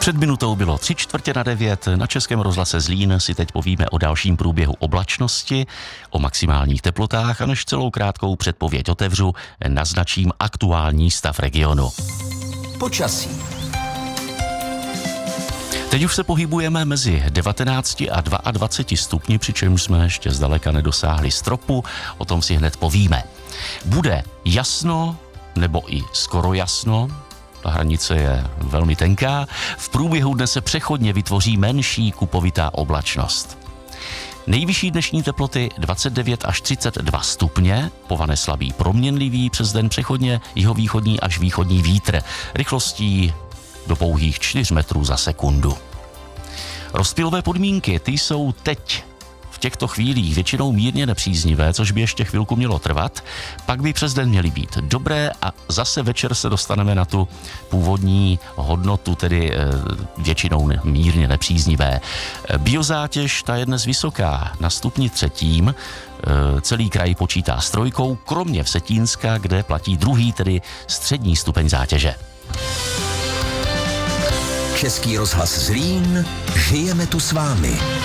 Před minutou bylo 8:45. Na Českém rozhlase Zlín si teď povíme o dalším průběhu oblačnosti, o maximálních teplotách a než celou krátkou předpověď otevřu, naznačím aktuální stav regionu. Počasí. Teď už se pohybujeme mezi 19 a 22 stupni, přičemž jsme ještě zdaleka nedosáhli stropu, o tom si hned povíme. Bude jasno, nebo i skoro jasno, ta hranice je velmi tenká, v průběhu dne se přechodně vytvoří menší kupovitá oblačnost. Nejvyšší dnešní teploty 29 až 32 stupně, povane slabý proměnlivý, přes den přechodně jihovýchodní až východní vítr, rychlostí do pouhých 4 metrů za sekundu. Rozptylové podmínky, ty jsou teď v těchto chvílích většinou mírně nepříznivé, což by ještě chvilku mělo trvat, pak by přes den měly být dobré a zase večer se dostaneme na tu původní hodnotu, tedy většinou mírně nepříznivé. Biozátěž, ta je dnes vysoká, na stupni 3. Celý kraj počítá s 3, kromě Vsetínska, kde platí 2., tedy střední stupeň zátěže. Český rozhlas Zlín, žijeme tu s vámi.